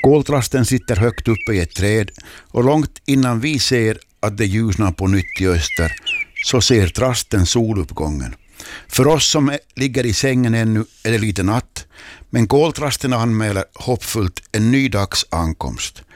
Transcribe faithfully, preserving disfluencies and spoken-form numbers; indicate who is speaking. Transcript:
Speaker 1: Koltrasten sitter högt uppe i ett träd och långt innan vi ser att det ljusnar på nytt i öster så ser trasten soluppgången. För oss som ligger i sängen ännu är det lite natt, men koltrasten anmäler hoppfullt en ny dags ankomst.